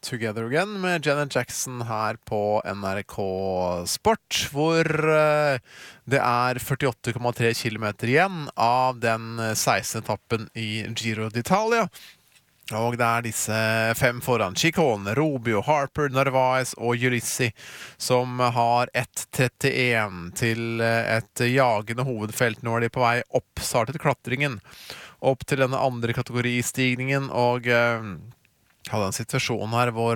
Together Again med Janet Jackson her på NRK Sport, hvor det 48,3 kilometer igjen av den 16. etappen i Giro d'Italia. Og det disse 5 foran: Ciccone, Rubio, Harper, Narvaez og Ulissi, som har 1:31 til et jagende hovedfelt. Nå de på vei opp, startet klatringen opp til denne andre kategoristigningen, og hadde en situasjon her hvor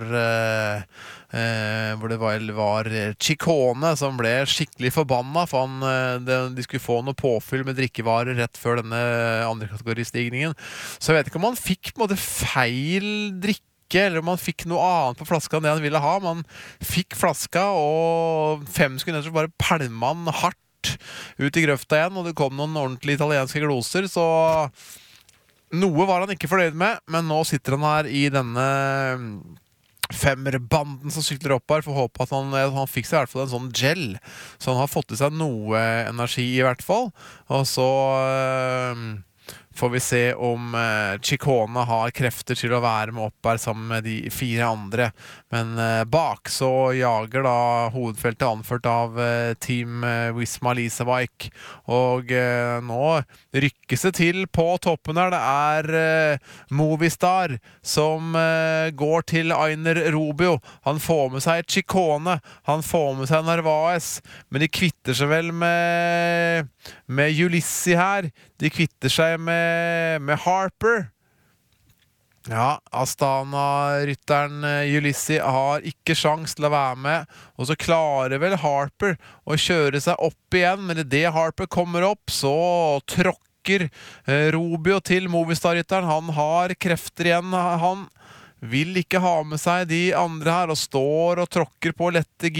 det var Ciccone som ble skikkelig forbanna, for de skulle få noe påfyll med drikkevarer rett før denne andre kategoristigningen. Så jeg vet ikke om han fikk på en måte feil drikke, eller om han fikk noe annet på flaska enn det han ville ha. Man fikk flaska, og 5 sekunder så bare pælma han hardt ut i grøfta igjen, og det kom noen ordentlige italienske gloser, så noe var han ikke fornøyd med, men nå sitter han her i denne femmerbanden som sykler opp her, for å håpe at han fikk seg i hvert fall en sånn gel, så han har fått i seg noe energi i hvert fall. Og så får vi se om Ciccone har krefter til å være med opp her sammen med de 4 andre. Men bak så jager da hovedfeltet anført av Team Visma Lease-a-Bike. Og nå rykkes det til på toppen her. Det Movistar som går til Einer Rubio. Han får med seg Ciccone, han får med seg Narvaez, men de kvitter seg vel med Ulissi her. De kvitter seg med Harper. Ja, Astana-rytteren Ulissi har ikke sjans til å være med, og så klarer vel Harper å kjøre seg opp igjen, men i det Harper kommer opp, så tråkker Rubio til Movistar-rytteren. Han har krefter igjen, han vil ikke ha med seg de andre her, og står og tråkker på lette